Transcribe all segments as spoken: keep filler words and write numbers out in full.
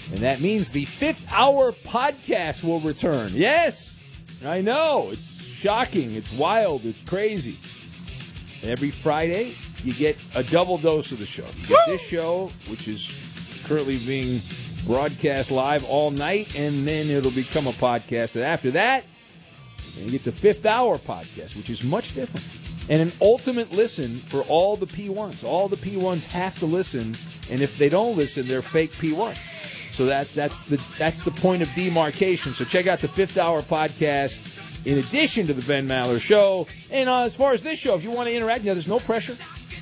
And that means the fifth hour podcast will return. Yes, I know. It's shocking. It's wild. It's crazy. Every Friday, you get a double dose of the show. You get this show, which is currently being broadcast live all night, and then it'll become a podcast. And after that, you get the fifth hour podcast, which is much different. And an ultimate listen for all the P ones. All the P ones have to listen, and if they don't listen, they're fake P ones. So that's that's the that's the point of demarcation. So check out the fifth hour podcast in addition to the Ben Maller Show. And uh, as far as this show, if you want to interact, you know, there's no pressure.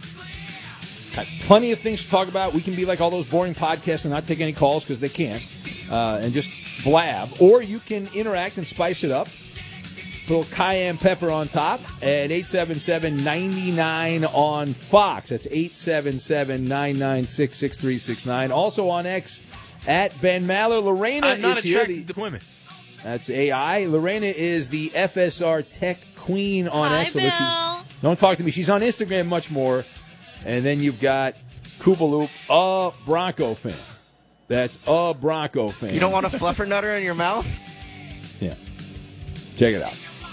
Got plenty of things to talk about. We can be like all those boring podcasts and not take any calls because they can't, uh, and just blab. Or you can interact and spice it up. Put a little cayenne pepper on top at eight seven seven, nine nine on Fox. That's eight seven seven, nine nine six, six three six nine. Also on X at Ben Maller. Lorena I'm not is here. attracted to women. That's A I. Lorena is the F S R Tech Queen on Hi, X. Although she's- Bill. Don't talk to me. She's on Instagram much more. And then you've got Koopaloop, a Bronco fan. That's a Bronco fan. You don't want a fluffernutter in your mouth? Yeah. Check it out.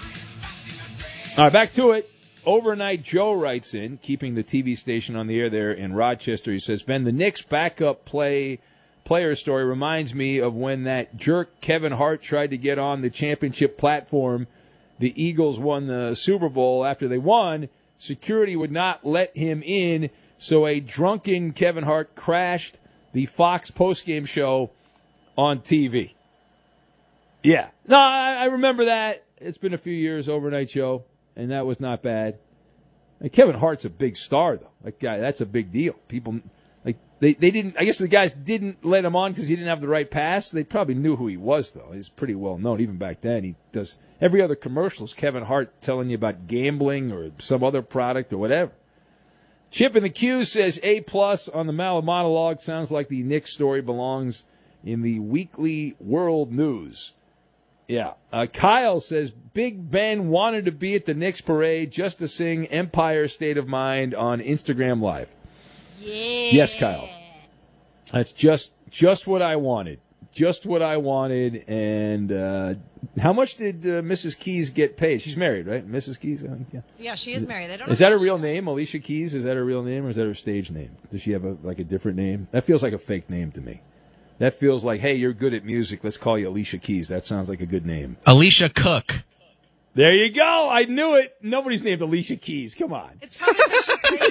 All right, back to it. Overnight Joe writes in, keeping the T V station on the air there in Rochester. He says, Ben, the Knicks backup play player story reminds me of when that jerk Kevin Hart tried to get on the championship platform. The Eagles won the Super Bowl. After they won, security would not let him in, so a drunken Kevin Hart crashed the Fox postgame show on T V. Yeah. No, I, I remember that. It's been a few years, Overnight Joe, and that was not bad. And Kevin Hart's a big star, though. Like, guy, that's a big deal. People, like, they, they didn't, I guess the guys didn't let him on because he didn't have the right pass. They probably knew who he was, though. He's pretty well known, even back then. He does every other commercial is Kevin Hart telling you about gambling or some other product or whatever. Chip in the Q says A plus on the Maller monologue. Sounds like the Knicks story belongs in the Weekly World News. Yeah. Uh, Kyle says Big Ben wanted to be at the Knicks parade just to sing Empire State of Mind on Instagram Live. Yeah. Yes, Kyle. That's just just what I wanted. Just what I wanted. And uh, how much did uh, Missus Keys get paid? She's married, right? Missus Keys? Uh, yeah. Yeah, she is married. I don't know Is that her how real she- name, Alicia Keys? Is that her real name, or is that her stage name? Does she have a like a different name? That feels like a fake name to me. That feels like, hey, you're good at music. Let's call you Alicia Keys. That sounds like a good name. Alicia Cook. There you go. I knew it. Nobody's named Alicia Keys. Come on. It's probably because she plays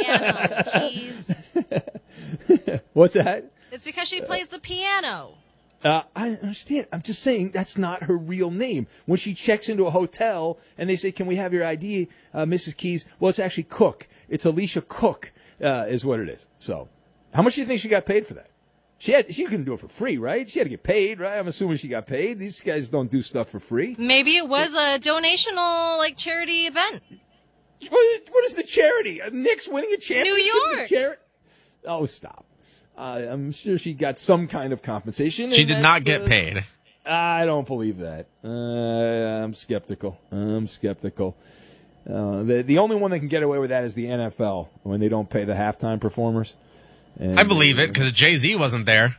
the piano. Keys. What's that? It's because she plays the piano. Uh, I understand. I'm just saying that's not her real name. When she checks into a hotel and they say, can we have your I D, uh, Missus Keys? Well, it's actually Cook. It's Alicia Cook uh, is what it is. So how much do you think she got paid for that? She had, she couldn't do it for free, right? She had to get paid, right? I'm assuming she got paid. These guys don't do stuff for free. Maybe it was a donational, like, charity event. What, what is the charity? A Knicks winning a championship? New York. Charity? Oh, stop. Uh, I'm sure she got some kind of compensation. She and did that's not get the- paid. I don't believe that. Uh, I'm skeptical. I'm skeptical. Uh, the the only one that can get away with that is the N F L when they don't pay the halftime performers. And, I believe it because Jay-Z wasn't there.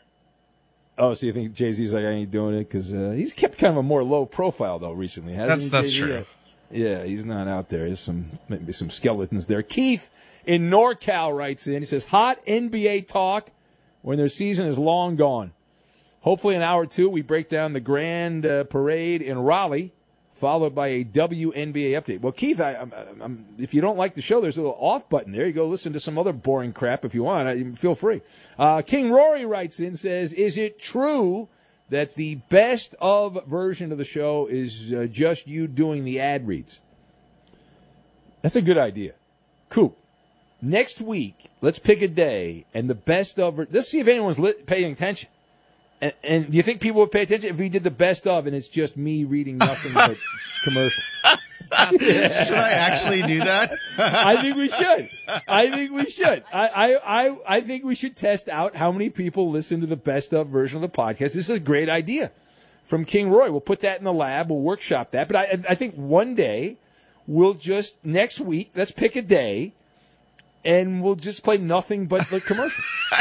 Oh, so you think Jay-Z's like, I ain't doing it? Because uh, he's kept kind of a more low profile, though, recently, hasn't That's he, that's Jay-Z? true. Yeah, he's not out there. There's some maybe some skeletons there. Keith in NorCal writes in. He says, hot N B A talk when their season is long gone. Hopefully in hour two, we break down the grand uh, parade in Raleigh, followed by a W N B A update. Well, Keith, I, I'm, I'm, if you don't like the show, there's a little off button there. You go listen to some other boring crap if you want. I, feel free. Uh, King Rory writes in, says, is it true that the best of version of the show is uh, just you doing the ad reads? That's a good idea. Coop, next week, let's pick a day, and the best of, let's see if anyone's li- paying attention. And, and do you think people would pay attention if we did the best of and it's just me reading nothing but commercials? Should I actually do that? I think we should. I think we should. I, I, I, I think we should test out how many people listen to the best of version of the podcast. This is a great idea from King Roy. We'll put that in the lab. We'll workshop that. But I, I think one day we'll just, next week, let's pick a day and we'll just play nothing but the commercials.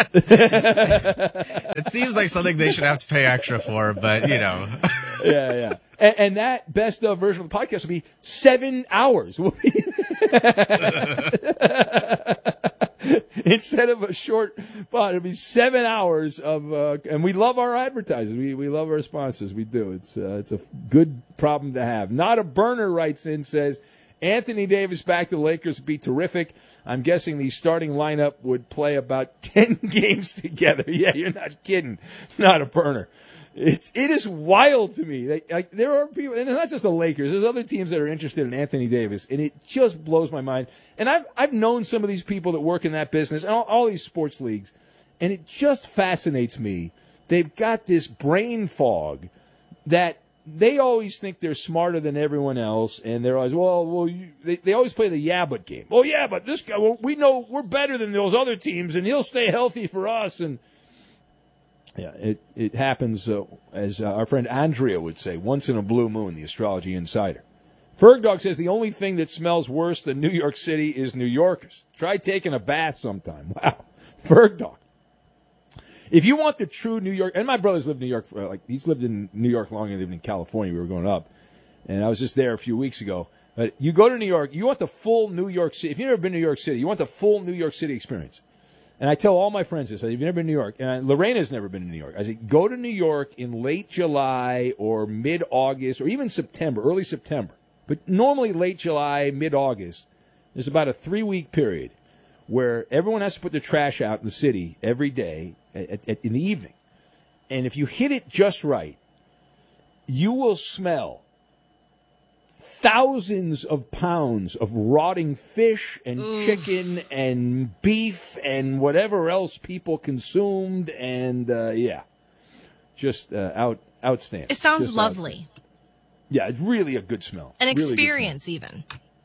It seems like something they should have to pay extra for, but, you know. Yeah, yeah. And, and that best of version of the podcast will be seven hours. Will be Instead of a short pod, it'll be seven hours of, uh, and we love our advertisers. We we love our sponsors. We do. It's uh, it's a good problem to have. Not a Burner writes in, says, Anthony Davis back to the Lakers would be terrific. I'm guessing the starting lineup would play about ten games together. Yeah, you're not kidding. Not a Burner. It's it is wild to me. Like, like there are people, and it's not just the Lakers. There's other teams that are interested in Anthony Davis, and it just blows my mind. And I've I've known some of these people that work in that business and all, all these sports leagues, and it just fascinates me. They've got this brain fog that they always think they're smarter than everyone else, and they're always well, well. You, they they always play the yeah but game. Oh yeah, but this guy, well, we know we're better than those other teams, and he'll stay healthy for us. And yeah, it it happens uh, as uh, our friend Andrea would say, once in a blue moon. The Astrology Insider. Fergdog says the only thing that smells worse than New York City is New Yorkers. Try taking a bath sometime. Wow, Fergdog. If you want the true New York, and my brother's lived in New York, for, like he's lived in New York longer than he lived in California. We were growing up, and I was just there a few weeks ago. But you go to New York, you want the full New York City. If you've never been to New York City, you want the full New York City experience. And I tell all my friends this. I say, you've never been to New York. And Lorena's never been to New York. I say, go to New York in late July or mid-August or even September, early September. But normally late July, mid-August, there's about a three-week period where everyone has to put their trash out in the city every day at, at, in the evening. And if you hit it just right, you will smell thousands of pounds of rotting fish and Ooh. chicken and beef and whatever else people consumed. And, uh, yeah, just uh, out outstanding. It sounds Just lovely. outstanding. Yeah, it's really a good smell. An Really good smell. experience, even.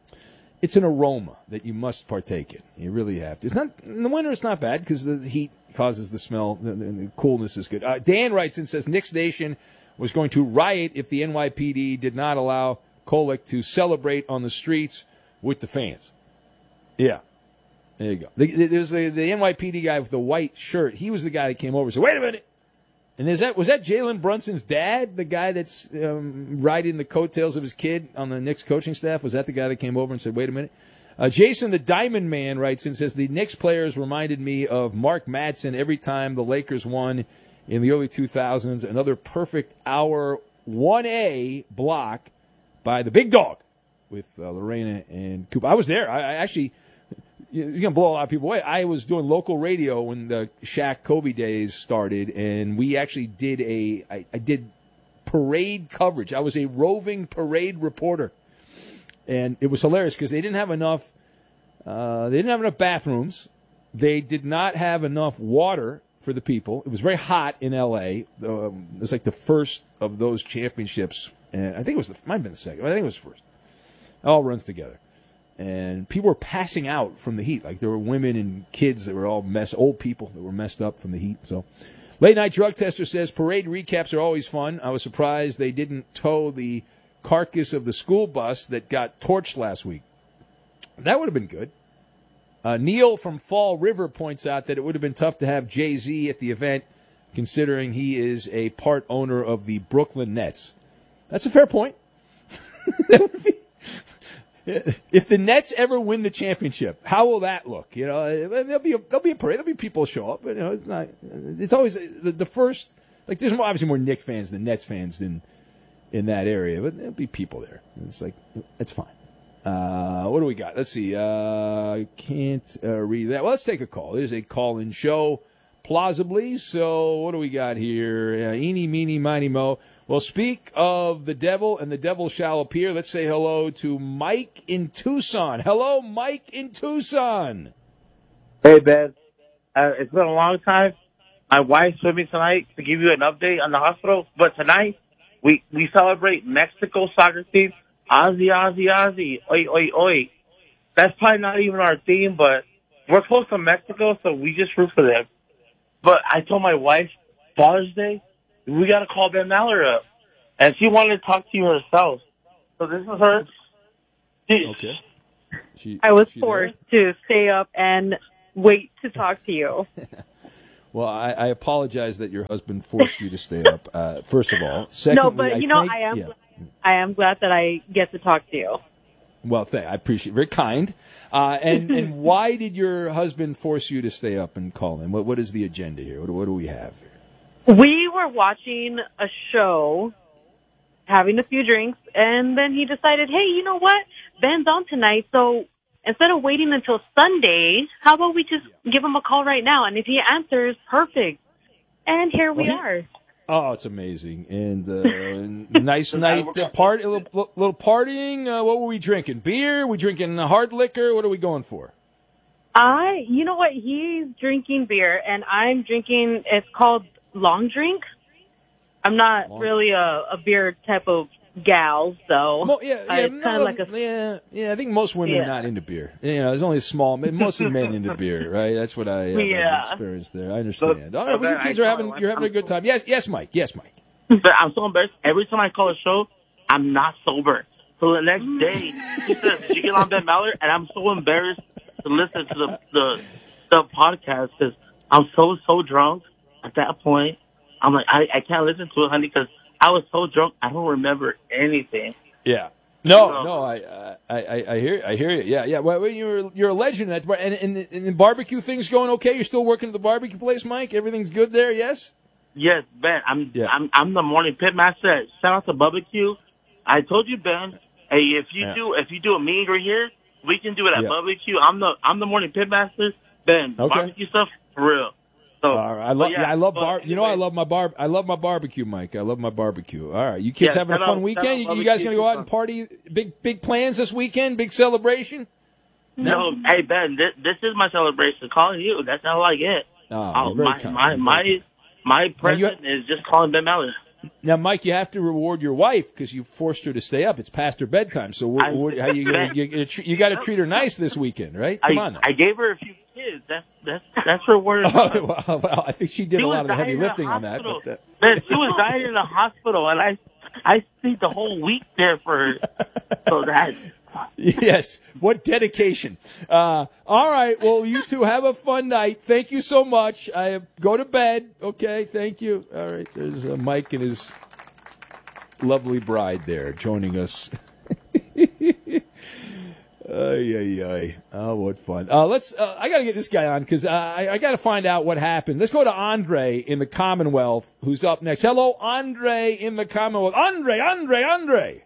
It's an aroma that you must partake in. You really have to. It's not in the winter. It's not bad because the heat causes the smell. The, the, the coolness is good. Uh, Dan writes and says Knicks Nation was going to riot if the N Y P D did not allow Kolek to celebrate on the streets with the fans. Yeah, there you go. The, there's the, the N Y P D guy with the white shirt. He was the guy that came over and said, "Wait a minute." And is that was that Jalen Brunson's dad, the guy that's um, riding the coattails of his kid on the Knicks coaching staff? Was that the guy that came over and said, wait a minute? Uh, Jason the Diamond Man writes and says, the Knicks players reminded me of Mark Madsen every time the Lakers won in the early two thousands. Another perfect hour one A block by the big dog with uh, Lorena and Cooper. I was there. I, I actually... It's going to blow a lot of people away. I was doing local radio when the Shaq Kobe days started, and we actually did a I, I did parade coverage. I was a roving parade reporter, and it was hilarious because they didn't have enough. Uh, they didn't have enough bathrooms. They did not have enough water for the people. It was very hot in L A. Um, it was like the first of those championships, and I think it was the might have been the second. I think it was the first. It all runs together. And people were passing out from the heat. Like there were women and kids that were all messed, old people that were messed up from the heat. So, late night drug tester says parade recaps are always fun. I was surprised they didn't tow the carcass of the school bus that got torched last week. That would have been good. Uh, Neil from Fall River points out that it would have been tough to have Jay-Z at the event, considering he is a part owner of the Brooklyn Nets. That's a fair point. That would be. If the Nets ever win the championship, how will that look? You know, there'll be a, there'll be a parade. There'll be people show up. But, you know, it's not. It's always the, the first. Like, there's more, obviously more Knicks fans than Nets fans in in that area, but there'll be people there. It's like it's fine. Uh, what do we got? Let's see. Uh, I can't uh, read that. Well, let's take a call. There's a call-in show, plausibly. So what do we got here? Uh, eeny, meeny, miny, mo. Well, speak of the devil, and the devil shall appear. Let's say hello to Mike in Tucson. Hello, Mike in Tucson. Hey, Ben. Uh, it's been a long time. My wife's with me tonight to give you an update on the hospital. But tonight, we, we celebrate Mexico soccer team. Ozzy, Ozzy, Ozzy. Oi, oi, oi. That's probably not even our theme, but we're close to Mexico, so we just root for them. But I told my wife, Father's Day, we got to call Ben Maller up. And she wanted to talk to you herself. So this is her. She, Okay. She, I was she forced to stay up and wait to talk to you. Well, I, I apologize that your husband forced you to stay up. Uh, first of all, secondly, no, but you I know, think, I am, yeah. I am glad that I get to talk to you. Well, th- I appreciate it. Very kind. Uh, and and why did your husband force you to stay up and call him? What what is the agenda here? What, what do we have here? We were watching a show, having a few drinks, and then he decided, hey, you know what? Ben's on tonight, so instead of waiting until Sunday, how about we just give him a call right now? And if he answers, perfect. And here we Well, he- are. Oh, it's amazing. And uh, nice night. Uh, part, a little, little partying. Uh, what were we drinking? Beer? We drinking hard liquor? What are we going for? I, you know what? He's drinking beer, and I'm drinking, it's called long drink. I'm not Long- really a, a beer type of gal, so Mo- yeah, yeah, it's not kind of like a... yeah, yeah. I think most women Yeah. are not into beer. You know, there's only a small, mostly men into beer, right? That's what I uh, Yeah. experienced there. I understand. But- All right, well, your but kids I are saw having, it. you're having a good time. Yes, yes, Mike. Yes, Mike. But I'm so embarrassed. Every time I call a show, I'm not sober. So the next day, she says, did you get on Ben Maller? And I'm so embarrassed to listen to the the, the podcast because I'm so, so drunk at that point. I'm like, I, I can't listen to it, honey, because I was so drunk, I don't remember anything. Yeah. No, No. no, I, I, I, I hear, I hear you. Yeah, yeah. Well, you're, you're a legend at, and, and, and the barbecue thing's going okay. You're still working at the barbecue place, Mike. Everything's good there. Yes. Yes, Ben, I'm Yeah. I'm I'm the morning pit master. Shout out to Barbecue. I told you, Ben. Hey, if you Yeah. do if you do a meet and greet here, we can do it at Yeah. Barbecue. I'm the I'm the morning pit master. Ben, Okay. barbecue stuff for real. So All right. I love. but Yeah, I love but bar. You know, I anyway, love my bar. I love my barbecue, Mike. I love my barbecue. All right. You kids Yeah, having a shout fun out- weekend? shout out You, you guys barbecue. gonna go out and party? Big, big plans this weekend? Big celebration? No, hey Ben, this, this is my celebration. Calling you. That's all I get. Oh, Oh, you're very my, kind. my You're my very my Now, you- present is just calling Ben Maller. Now, Mike, you have to reward your wife because you forced her to stay up. It's past her bedtime. So, what, I- what, how you gonna, you, you, you got to treat her nice this weekend, right? Come I, on. Now. I gave her a few kids. That's that's that's reward. Oh, well, well, I think she did She a was lot of the heavy dying in the lifting on that. hospital. But, uh, Man, she was dying in the hospital, and I, I stayed the whole week there for her. So that, yes. What dedication. Uh, all right. Well, you two have a fun night. Thank you so much. I go to bed. Okay. Thank you. All right. There's uh, Mike and his lovely bride there joining us. Ay, ay, ay. Oh, what fun. Uh, let's, uh, I got to get this guy on because uh, I, I got to find out what happened. Let's go to Andre in the Commonwealth, who's up next. Hello, Andre in the Commonwealth. Andre, Andre, Andre.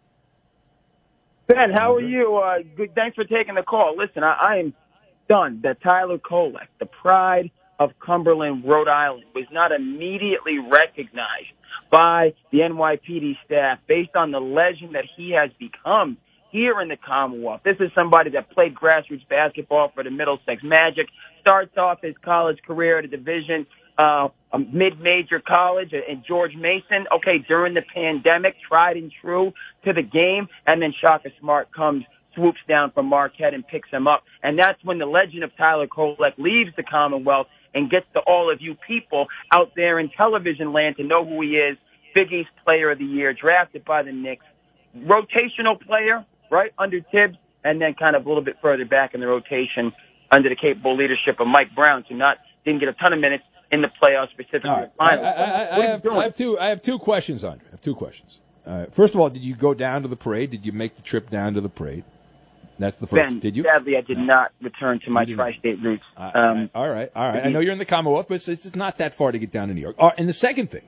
Ben, how are you? Uh, good. Thanks for taking the call. Listen, I, I am stunned that Tyler Kolek, the pride of Cumberland, Rhode Island, was not immediately recognized by the N Y P D staff based on the legend that he has become here in the Commonwealth. This is somebody that played grassroots basketball for the Middlesex Magic, starts off his college career at a division, uh, a mid-major college in George Mason. Okay, during the pandemic, tried and true to the game, and then Shaka Smart comes, swoops down from Marquette and picks him up. And that's when the legend of Tyler Kolek leaves the Commonwealth and gets to all of you people out there in television land to know who he is. Big East Player of the Year, drafted by the Knicks. Rotational player, right, under Tibbs, and then kind of a little bit further back in the rotation under the capable leadership of Mike Brown, who not didn't get a ton of minutes in the playoffs, specifically All right. the I, finals. I, I, I, What are you have, doing? I have two. I have two questions, Andre. I have two questions. Uh, first of all, did you go down to the parade? Did you make the trip down to the parade? That's the first. Ben, did you? sadly, I did No. not return to my You did not. tri-state roots. Uh, Um, all right, all right. I know you're in the Commonwealth, but it's, it's not that far to get down to New York. All right, and the second thing,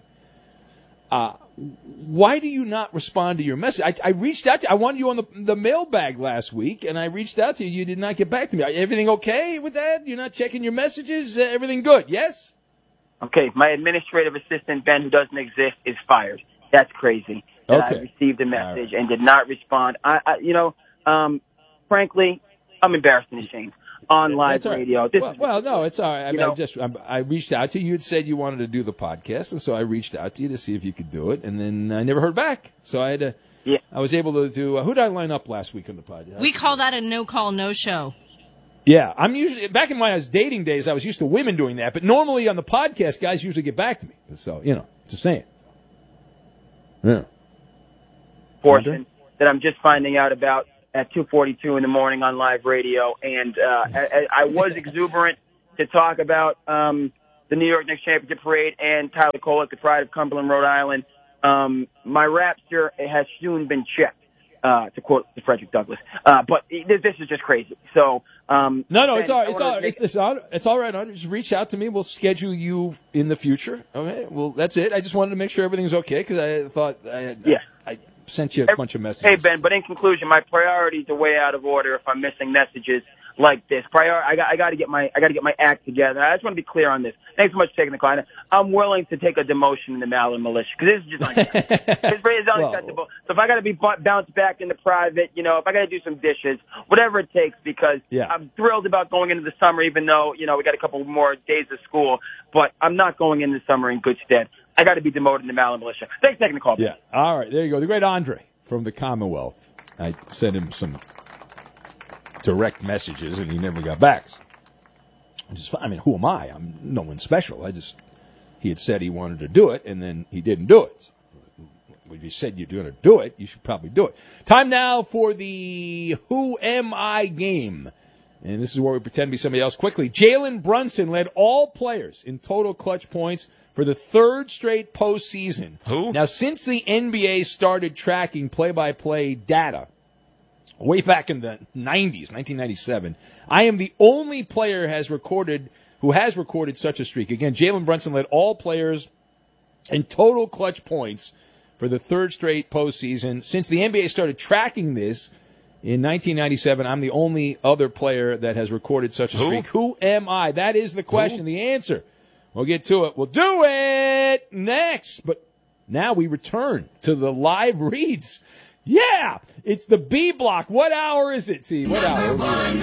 uh, why do you not respond to your message? I, I reached out to you. I wanted you on the, the mailbag last week, and I reached out to you. You did not get back to me. Everything okay with that? You're not checking your messages? Uh, everything good? Yes? Okay, my administrative assistant, Ben, who doesn't exist, is fired. That's crazy. And I Okay. received a message and did not respond. I, I you know, um, frankly, I'm embarrassed and ashamed. On live That's all right. radio. This well, is well, no, it's all right. I, You mean, I know- just I, I reached out to you. You had said you wanted to do the podcast, and so I reached out to you to see if you could do it, and then I never heard back. So I had to. Yeah. I was able to do. Uh, who did I line up last week on the podcast? We call that a no call, no show. Yeah, I'm usually back in my I was dating days. I was used to women doing that, but normally on the podcast, guys usually get back to me. So you know, just saying. Yeah. portion that I'm just finding out about. at two forty-two in the morning on live radio, and uh, I, I was exuberant to talk about um, the New York Knicks championship parade and Tyler Kolek, the pride of Cumberland, Rhode Island. Um, my rapture has soon been checked, uh, to quote Frederick Douglass. Uh, but this is just crazy. So, um, no, no, it's all right. It's all right. Make- It's, it's, all, it's all right. Just reach out to me. We'll schedule you in the future. Okay. Well, that's it. I just wanted to make sure everything's okay because I thought I, had, yeah. I, I sent you a bunch of messages. Hey, Ben, but in conclusion, my priorities are way out of order if I'm missing messages like this. Prior, I got, I got to get my, I got to get my act together. I just want to be clear on this. Thanks so much for taking the call. I'm willing to take a demotion in the Maller militia because this is just unacceptable. It's unacceptable. Well, so if I got to be bounced back into private, you know, if I got to do some dishes, whatever it takes, because yeah. I'm thrilled about going into the summer, even though, you know, we got a couple more days of school, but I'm not going into the summer in good stead. I got to be demoted in the Maller militia. Thanks for taking the call. Yeah. All right. There you go. The great Andre from the Commonwealth. I sent him some direct messages, and he never got back. Just, I mean, who am I? I'm no one special. I just, he had said he wanted to do it, and then he didn't do it. So, when you said you're going to do it, you should probably do it. Time now for the Who Am I game. And this is where we pretend to be somebody else. Quickly, Jalen Brunson led all players in total clutch points for the third straight postseason. Who? Now, since the N B A started tracking play-by-play data, way back in the nineties, nineteen ninety-seven, I am the only player has recorded who has recorded such a streak. Again, Jalen Brunson led all players in total clutch points for the third straight postseason. Since the N B A started tracking this in nineteen ninety-seven, I'm the only other player that has recorded such a streak. Who, Who am I? That is the question, Who? the answer. We'll get to it. We'll do it next. But now we return to the live reads. Yeah, it's the B block. What hour is it? See, what hour?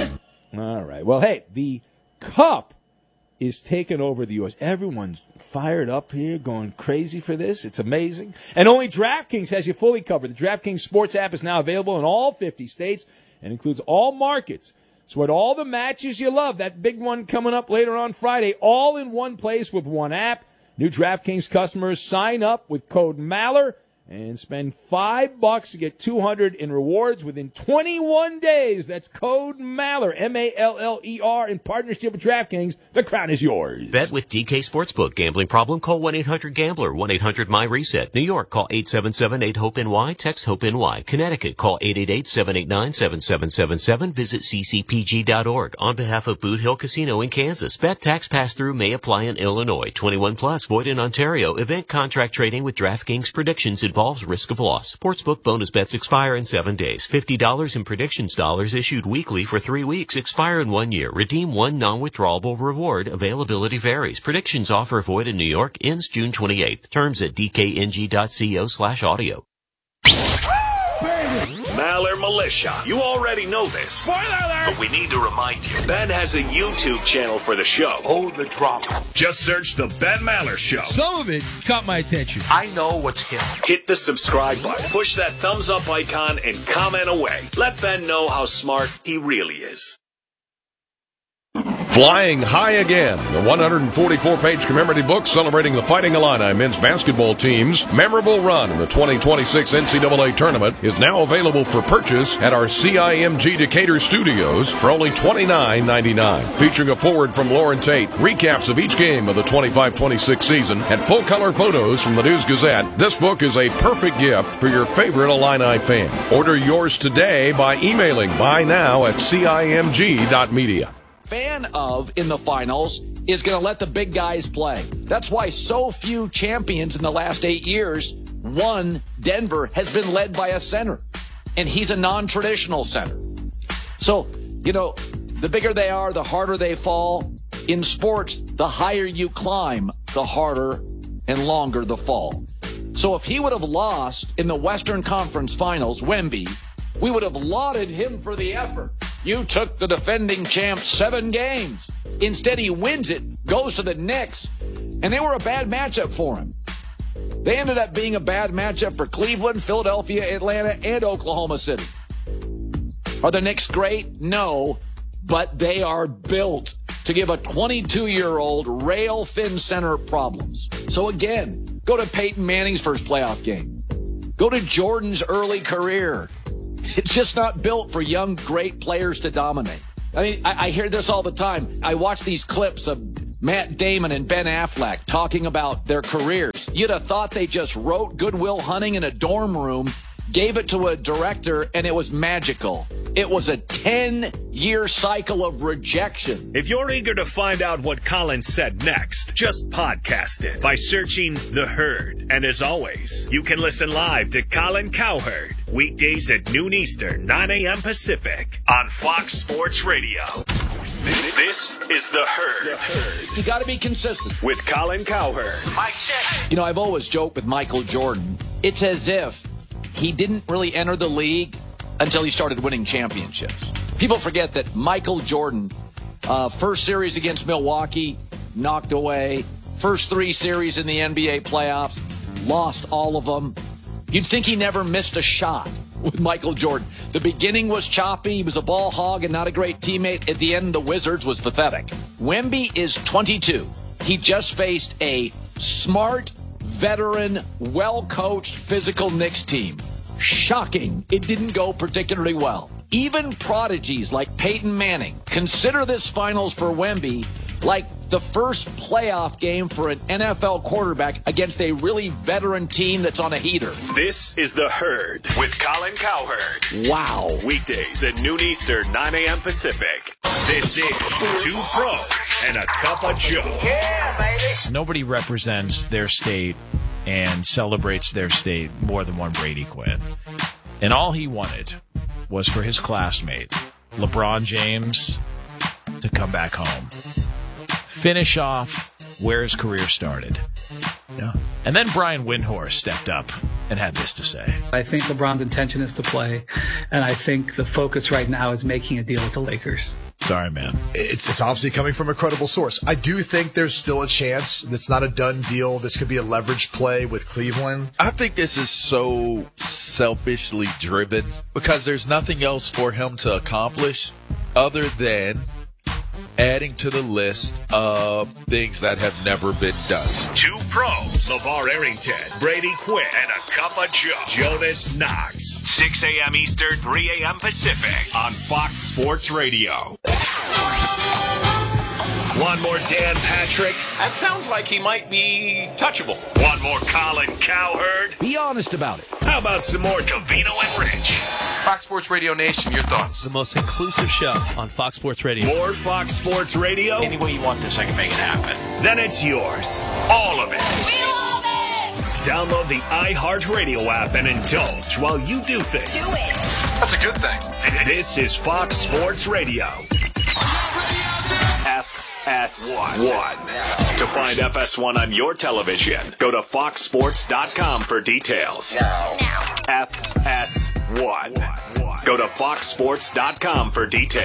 All right. Well, hey, the Cup is taking over the U S Everyone's fired up here, going crazy for this. It's amazing. And only DraftKings has you fully covered. The DraftKings Sports app is now available in all fifty states and includes all markets. So at all the matches you love, that big one coming up later on Friday, all in one place with one app. New DraftKings customers sign up with code Maller and spend five bucks to get two hundred in rewards within twenty-one days. That's code Maller, M A L L E R, in partnership with DraftKings. The crown is yours. Bet with D K Sportsbook. Gambling problem? Call one eight hundred gambler, one eight hundred my reset. New York, call eight seven seven eight hope N Y, text HOPE-NY. Connecticut, call eight eight eight seven eight nine seven seven seven seven. Visit c c p g dot org. On behalf of Boot Hill Casino in Kansas, bet tax pass-through may apply in Illinois. twenty-one plus, void in Ontario. Event contract trading with DraftKings predictions involves risk of loss. Sportsbook bonus bets expire in seven days. fifty dollars in predictions dollars issued weekly for three weeks. Expire in one year. Redeem one non-withdrawable reward. Availability varies. Predictions offer void in New York. Ends June twenty-eighth. Terms at d k n g dot co slash audio. Maller Militia. You already know this. Spoiler alert! But we need to remind you. Ben has a YouTube channel for the show. Oh, the drama. Just search The Ben Maller Show. Some of it caught my attention. I know what's hip. Hit the subscribe button. Push that thumbs up icon and comment away. Let Ben know how smart he really is. Flying High Again, the one hundred forty-four page commemorative book celebrating the Fighting Illini men's basketball team's memorable run in the twenty twenty-six N C double A tournament, is now available for purchase at our C I M G Decatur studios for only twenty-nine ninety-nine. Featuring a foreword from Lauren Tate, recaps of each game of the twenty-five twenty-six season, and full-color photos from the News Gazette, this book is a perfect gift for your favorite Illini fan. Order yours today by emailing buy now at C I M G dot media. Fan of in the finals is going to let the big guys play. That's why so few champions in the last eight years, one, Denver, has been led by a center. And he's a non-traditional center. So, you know, the bigger they are, the harder they fall. In sports, the higher you climb, the harder and longer the fall. So if he would have lost in the Western Conference Finals, Wemby, we would have lauded him for the effort. You took the defending champ seven games. Instead, he wins it, goes to the Knicks, and they were a bad matchup for him. They ended up being a bad matchup for Cleveland, Philadelphia, Atlanta, and Oklahoma City. Are the Knicks great? No, but they are built to give a twenty-two-year-old rail-thin center problems. So again, go to Peyton Manning's first playoff game. Go to Jordan's early career. It's just not built for young, great players to dominate. I mean, I, I hear this all the time. I watch these clips of Matt Damon and Ben Affleck talking about their careers. You'd have thought they just wrote Good Will Hunting in a dorm room, gave it to a director, and it was magical. It was a ten-year cycle of rejection. If you're eager to find out what Colin said next, just podcast it by searching The Herd. And as always, you can listen live to Colin Cowherd weekdays at noon Eastern, nine a.m. Pacific on Fox Sports Radio. This is The Herd. The Herd. You got to be consistent. With Colin Cowherd. Mike check. You know, I've always joked with Michael Jordan. It's as if he didn't really enter the league until he started winning championships. People forget that Michael Jordan, uh, first series against Milwaukee, knocked away. First three series in the N B A playoffs, lost all of them. You'd think he never missed a shot with Michael Jordan. The beginning was choppy. He was a ball hog and not a great teammate. At the end, the Wizards was pathetic. Wemby is twenty-two. He just faced a smart, veteran, well-coached, physical Knicks team. Shocking. It didn't go particularly well. Even prodigies like Peyton Manning consider this finals for Wemby like the first playoff game for an N F L quarterback against a really veteran team that's on a heater. This is The Herd with Colin Cowherd. Wow. Weekdays at noon Eastern, nine a.m. Pacific. This is Two Pros and a Cup of Joe. Yeah, baby. Nobody represents their state and celebrates their state more than one Brady Quinn. And all he wanted was for his classmate, LeBron James, to come back home. Finish off where his career started. Yeah. And then Brian Windhorst stepped up and had this to say. I think LeBron's intention is to play, and I think the focus right now is making a deal with the Lakers. Sorry, man. It's it's obviously coming from a credible source. I do think there's still a chance. It's not a done deal. This could be a leverage play with Cleveland. I think this is so selfishly driven because there's nothing else for him to accomplish other than adding to the list of things that have never been done. Two Pros, LeVar Arrington, Brady Quinn, and a Cup of Joe, Jonas Knox. six a.m. Eastern, three a.m. Pacific on Fox Sports Radio. One more Dan Patrick. That sounds like he might be touchable. One more Colin Cowherd. Be honest about it. How about some more Covino and Rich? Fox Sports Radio Nation, your thoughts? The most inclusive show on Fox Sports Radio. More Fox Sports Radio? Any way you want this, I can make it happen. Then it's yours. All of it. We love it! Download the iHeartRadio app and indulge while you do things. Do it! That's a good thing. This is Fox Sports Radio. F S one. To find F S one on your television, go to fox sports dot com for details. Now. F S one. Go to fox sports dot com for details.